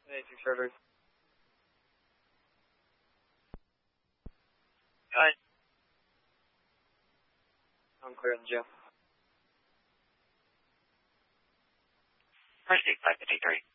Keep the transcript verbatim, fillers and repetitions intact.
eighty-six surgery. Hi. I'm clear in the jail. Press eight five fifty-three.